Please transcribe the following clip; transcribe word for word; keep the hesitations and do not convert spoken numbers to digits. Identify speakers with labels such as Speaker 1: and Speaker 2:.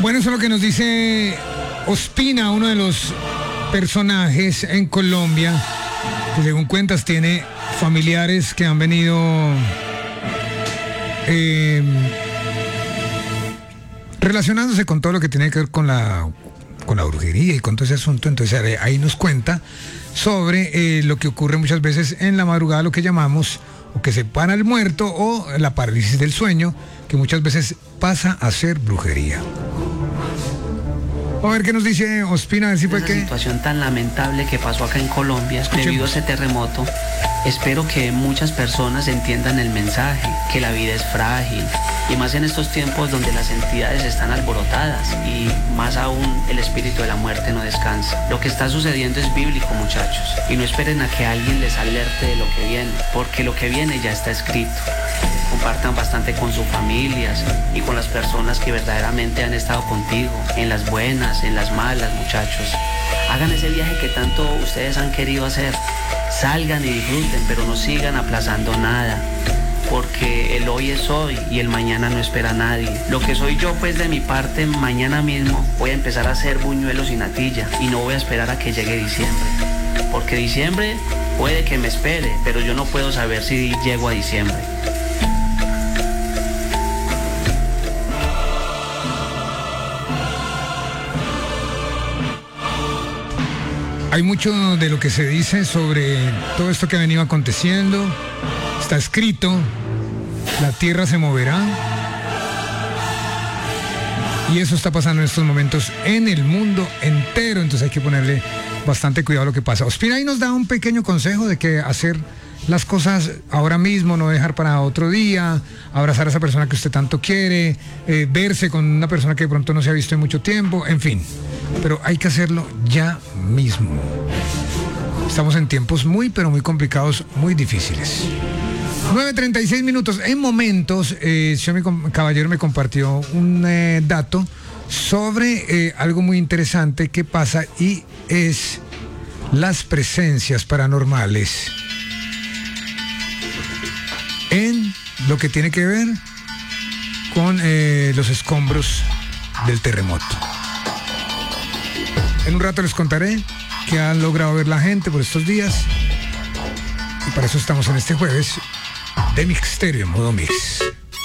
Speaker 1: Bueno, eso es lo que nos dice Ospina, uno de los personajes en Colombia, que según cuentas tiene familiares que han venido eh, relacionándose con todo lo que tiene que ver con la, con la brujería y con todo ese asunto. Entonces ahí nos cuenta sobre eh, lo que ocurre muchas veces en la madrugada, lo que llamamos o que se para el muerto o la parálisis del sueño, que muchas veces pasa a ser brujería. A ver qué nos dice Ospina, a ver si fue que...
Speaker 2: Esa situación tan lamentable que pasó acá en Colombia debido a ese terremoto, espero que muchas personas entiendan el mensaje, que la vida es frágil, y más en estos tiempos donde las entidades están alborotadas y más aún el espíritu de la muerte no descansa. Lo que está sucediendo es bíblico, muchachos, y no esperen a que alguien les alerte de lo que viene, porque lo que viene ya está escrito. Compartan bastante con sus familias y con las personas que verdaderamente han estado contigo, en las buenas, en las malas, muchachos. Hagan ese viaje que tanto ustedes han querido hacer. Salgan y disfruten, pero no sigan aplazando nada, porque el hoy es hoy y el mañana no espera a nadie. Lo que soy yo, pues de mi parte, mañana mismo voy a empezar a hacer buñuelos y natilla y no voy a esperar a que llegue diciembre, porque diciembre puede que me espere, pero yo no puedo saber si llego a diciembre.
Speaker 1: Hay mucho de lo que se dice sobre todo esto que ha venido aconteciendo. Está escrito, la tierra se moverá. Y eso está pasando en estos momentos en el mundo entero. Entonces hay que ponerle bastante cuidado a lo que pasa. Ospina ahí nos da un pequeño consejo de que hacer las cosas ahora mismo, no dejar para otro día, abrazar a esa persona que usted tanto quiere, eh, verse con una persona que de pronto no se ha visto en mucho tiempo, en fin. Pero hay que hacerlo ya mismo. Estamos en tiempos muy, pero muy complicados, muy difíciles. nueve treinta y seis minutos. En momentos, eh, yo, mi caballero me compartió un eh, dato sobre eh, algo muy interesante que pasa y es las presencias paranormales en lo que tiene que ver con eh, los escombros del terremoto. En un rato les contaré qué han logrado ver la gente por estos días y para eso estamos en este jueves de Mixterio en modo mix.